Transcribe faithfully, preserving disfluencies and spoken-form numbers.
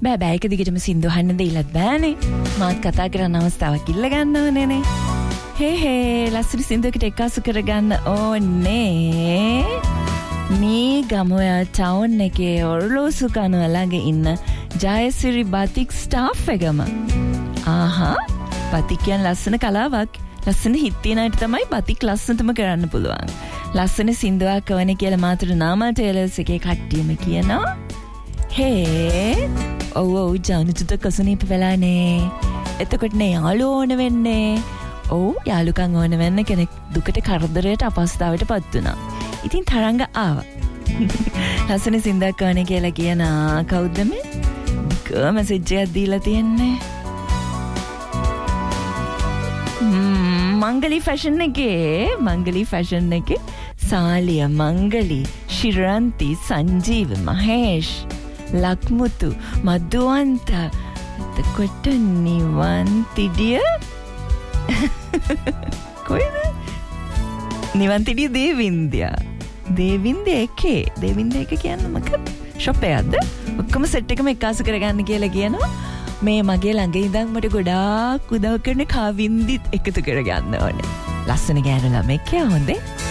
බෑ බෑ එක දිගටම සින්දු අහන්න දෙයිලත් බෑනේ. මාත් කතා කරන්න අවස්ථාවක් ඉල්ල ගන්න ඕනේනේ. හේ හේ ලස්සන සින්දුවකට එක්කාසු කරගන්න ඕනේ. මේ ගමෝයා ටවුන් එකේ ඔරලෝසු කනුව ළඟ ඉන්න ජයසිරි බතික් ස්ටාෆ් එකම. ආහා බතික් කියන්නේ ලස්සන කලාවක්. ලස්සන හිත් තියෙන අයට තමයි බතික් ලස්සනටම කරන්න පුළුවන්. ලස්සන සින්දුවක් ඕනේ කියලා මාතෘ නාමල් ටේලර්ස් එකේ කට්ටියම කියනවා. හේ ඔව් ඔව් ජානුට කසුනීප වෙලානේ. එතකොට නේ යාළුවෝ ඕන වෙන්නේ. ඔව් යාළුකම් ඕන වෙන්න කෙනෙක් දුකට කරදරයට අපහසුතාවයට පත් වුණා. ඉතින් තරංග ආවා. ලස්සන සින්දුවක් ඕනේ කියලා කියන කවුද මේ? කෝ මෙසේජ් එකක් දීලා තියන්නේ. මංගලි ෆැෂන් එකේ මංගලි ෆැෂන් එකේ සාලිය මංගලි ශිරන්ති සංජීව මහේෂ් ලක්මුතු මදුවන්ත එතකොට නිවන්තිඩිය කොයිද නිවන්තිඩිය දේවින්දියා දේවින්දිය එකේ දේවින්දිය එක කියන්නේ මොකක්ද ෂොප් එකක්ද ඔක්කොම සෙට් එකම එක්කාසු කරගන්න කියලා කියනවා. මේ මගේ ළඟ ඉඳන් මට ගොඩාක් උදව් කරන කාවින්දිත් එකතු කරගන්න ඕනේ. ලස්සන ගෑනු ළමෙක් යා හොඳේ.